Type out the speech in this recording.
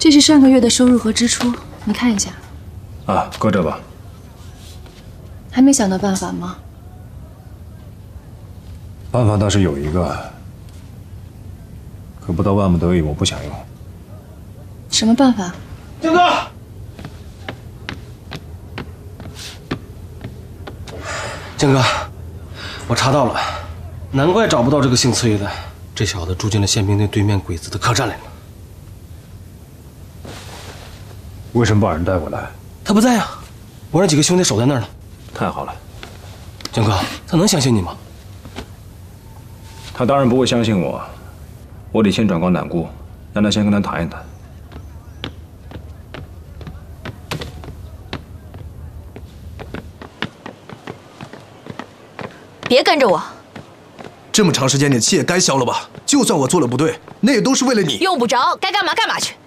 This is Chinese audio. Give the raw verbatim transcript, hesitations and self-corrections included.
这是上个月的收入和支出，你看一下。 啊，搁这吧。 还没想到办法吗？ 办法倒是有一个，可不到万不得已，我不想用。 什么办法？ 江哥，江哥，我查到了，难怪找不到这个姓崔的，这小子住进了宪兵队对面鬼子的客栈里了。 为什么不把人带过来？ 他不在呀，我让几个兄弟守在那儿呢。 太好了， 江哥，他能相信你吗？ 他当然不会相信我，我得先转告南姑，让他先跟他谈一谈。 别跟着我！ 这么长时间，你气也该消了吧？就算我做了不对，那也都是为了你。 用不着，该干嘛干嘛去。